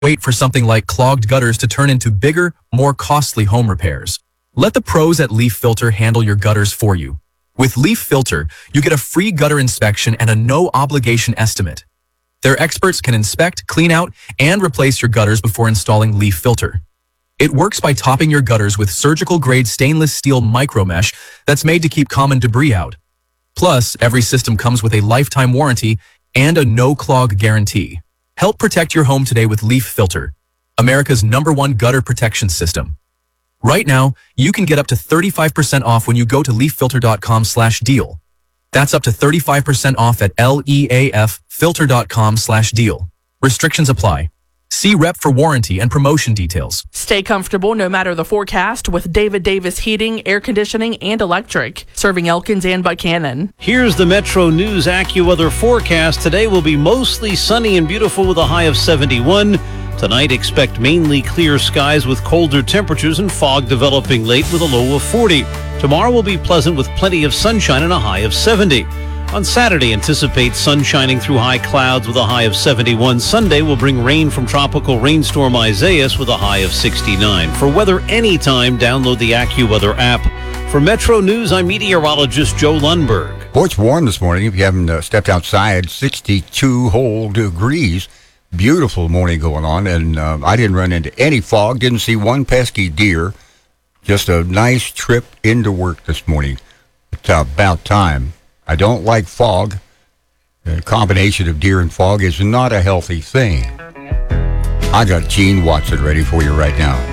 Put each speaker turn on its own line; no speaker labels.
wait for something like clogged gutters to turn into bigger, more costly home repairs. Let the pros at Leaf Filter handle your gutters for you. With Leaf Filter, you get a free gutter inspection and a no-obligation estimate. Their experts can inspect, clean out, and replace your gutters before installing Leaf Filter. It works by topping your gutters with surgical-grade stainless steel micromesh that's made to keep common debris out. Plus, every system comes with a lifetime warranty and a no-clog guarantee. Help protect your home today with Leaf Filter, America's #1 gutter protection system. Right now, you can get up to 35% off when you go to leaffilter.com/deal. That's up to 35% off at leaffilter.com/deal. Restrictions apply. See rep for warranty and promotion details.
Stay comfortable no matter the forecast with David Davis Heating, Air Conditioning, and Electric, serving Elkins and Buchanan.
Here's the Metro News AccuWeather forecast. Today will be mostly sunny and beautiful with a high of 71. Tonight, expect mainly clear skies with colder temperatures and fog developing late with a low of 40. Tomorrow will be pleasant with plenty of sunshine and a high of 70. On Saturday, anticipate sun shining through high clouds with a high of 71. Sunday will bring rain from tropical rainstorm Isaias with a high of 69. For weather anytime, download the AccuWeather app. For Metro News, I'm meteorologist Joe Lundberg.
Boy, it's warm this morning. If you haven't stepped outside, 62 whole degrees. Beautiful morning going on, and I didn't run into any fog, didn't see one pesky deer. Just a nice trip into work this morning. It's about time. I don't like fog. The combination of deer and fog is not a healthy thing. I got Gene Watson ready for you right now.